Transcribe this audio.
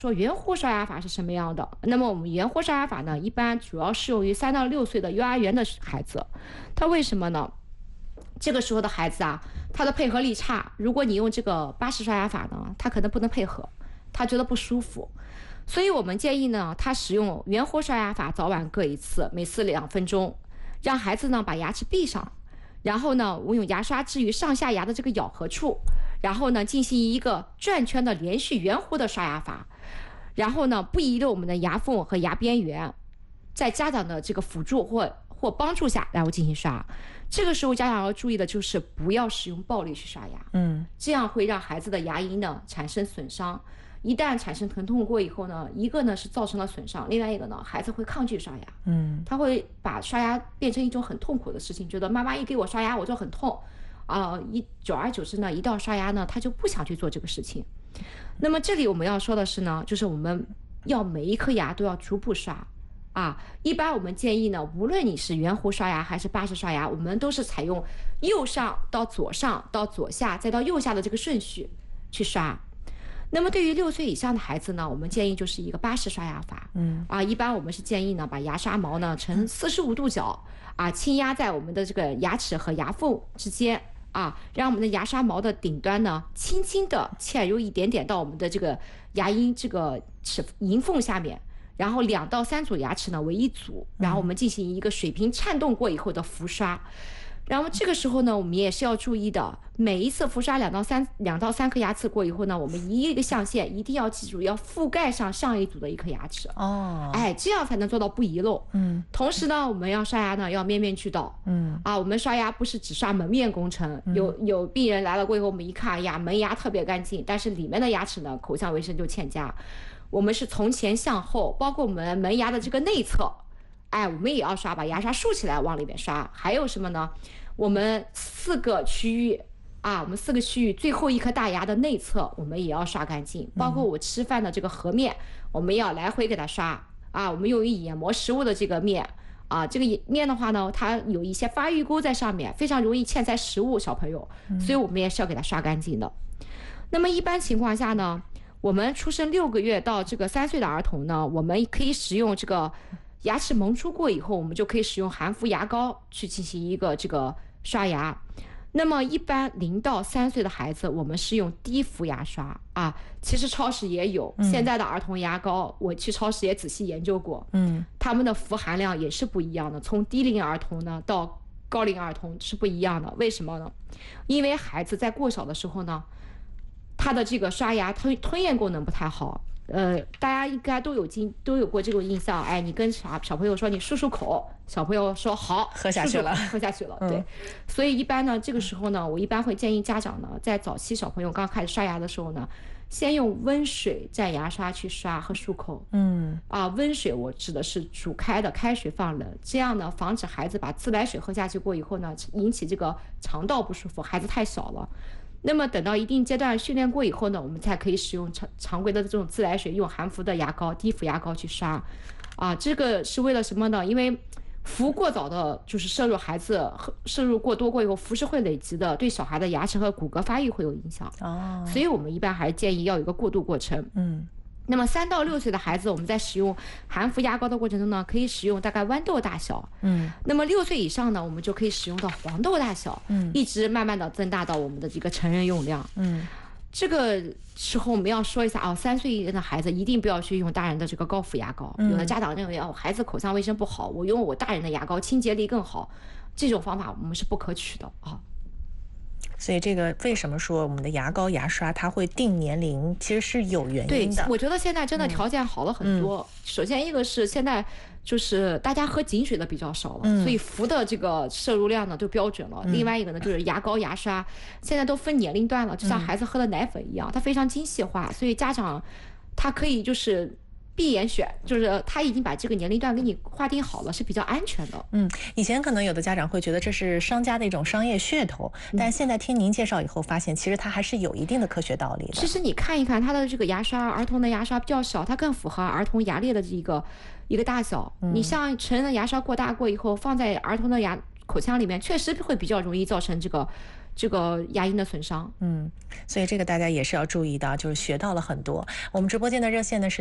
说圆弧刷牙法是什么样的？那么我们圆弧刷牙法呢，一般主要适用于3到6岁的幼儿园的孩子。他为什么呢？这个时候的孩子啊，他的配合力差。如果你用这个巴氏刷牙法呢，他可能不能配合，他觉得不舒服。所以我们建议呢，他使用圆弧刷牙法，早晚各1次，每次2分钟，让孩子呢把牙齿闭上，然后呢，我用牙刷置于上下牙的这个咬合处，然后呢进行一个转圈的连续圆弧的刷牙法，然后呢不遗漏我们的牙缝和牙边缘，在家长的这个辅助或帮助下，然后进行刷。这个时候家长要注意的就是不要使用暴力去刷牙，这样会让孩子的牙龈呢产生损伤。一旦产生疼痛过以后呢，一个呢是造成了损伤，另外一个呢孩子会抗拒刷牙，他会把刷牙变成一种很痛苦的事情，觉得妈妈一给我刷牙我就很痛，久而久之呢，一到刷牙呢他就不想去做这个事情。那么这里我们要说的是呢，就是我们要每一颗牙都要逐步刷。一般我们建议呢，无论你是圆弧刷牙还是巴氏刷牙，我们都是采用右上到左上到左下再到右下的这个顺序去刷。那么对于6岁以上的孩子呢，我们建议就是一个巴氏刷牙法。一般我们是建议呢，把牙刷毛呢呈45度角轻压在我们的这个牙齿和牙缝之间让我们的牙刷毛的顶端呢轻轻的嵌入一点点到我们的这个牙龈这个龈缝下面。然后2到3组牙齿呢为一组，然后我们进行一个水平颤动过以后的浮刷。然后这个时候呢，我们也是要注意的，每一次浮刷2到3颗牙齿过以后呢，我们一个象限一定要记住，要覆盖上上一组的1颗牙齿。这样才能做到不遗漏。同时呢，我们要刷牙呢要面面俱到。我们刷牙不是只刷门面工程。有病人来了过以后，我们一看呀，门牙特别干净，但是里面的牙齿呢口腔卫生就欠佳。我们是从前向后，包括我们门牙的这个内侧，我们也要刷，把牙刷竖起来往里面刷。还有什么呢？我们4个区域我们4个区域最后1颗大牙的内侧，我们也要刷干净。包括我吃饭的这个颌面，我们要来回给它刷我们用于研磨食物的这个面这个面的话呢，它有一些发育沟在上面，非常容易嵌在食物，小朋友，所以我们也是要给它刷干净的。那么一般情况下呢，我们出生6个月到这个3岁的儿童呢，我们可以使用这个牙齿萌出过以后，我们就可以使用含氟牙膏去进行一个这个刷牙。那么一般0到3岁的孩子，我们是用低氟牙刷其实超市也有现在的儿童牙膏，我去超市也仔细研究过，他们的氟含量也是不一样的，从低龄儿童呢到高龄儿童是不一样的。为什么呢？因为孩子在过小的时候呢，他的这个刷牙吞咽功能不太好。大家应该都有过这种印象，你跟小朋友说你漱口，小朋友说好， 喝下去了。 对，所以一般呢，这个时候呢，我一般会建议家长呢，在早期小朋友刚开始刷牙的时候呢，先用温水蘸牙刷去刷和漱口。温水我指的是煮开的，开水放冷，这样呢，防止孩子把自来水喝下去过以后呢，引起这个肠道不舒服。孩子太小了。那么等到一定阶段训练过以后呢，我们才可以使用常规的这种自来水，用含氟的牙膏、低氟牙膏去刷。这个是为了什么呢？因为氟过早的就是摄入孩子摄入过多过以后，氟是会累积的，对小孩的牙齿和骨骼发育会有影响。所以我们一般还是建议要有一个过渡过程。那么3到6岁的孩子，我们在使用含氟牙膏的过程中呢，可以使用大概豌豆大小。那么6岁以上呢，我们就可以使用到黄豆大小。一直慢慢的增大到我们的这个成人用量。这个时候我们要说一下3岁以上的孩子一定不要去用大人的这个高氟牙膏。有的家长认为孩子口腔卫生不好，我用我大人的牙膏清洁力更好，这种方法我们是不可取的所以这个为什么说我们的牙膏牙刷它会定年龄，其实是有原因的。 对，我觉得现在真的条件好了很多。首先一个是现在就是大家喝井水的比较少了，所以氟的这个摄入量呢都标准了。另外一个呢就是牙膏牙刷现在都分年龄段了，就像孩子喝的奶粉一样，它非常精细化，所以家长他可以就是闭眼选，就是他已经把这个年龄段给你划定好了，是比较安全的。 以前可能有的家长会觉得这是商家的一种商业噱头，但现在听您介绍以后发现，其实它还是有一定的科学道理的。 其实你看一看它的这个牙刷，儿童的牙刷比较小，它更符合儿童牙列的一个大小。你像成人的牙刷过大过以后，放在儿童的口腔里面，确实会比较容易造成这个这个牙龈的损伤。 所以这个大家也是要注意的，就是学到了很多。我们直播间的热线呢是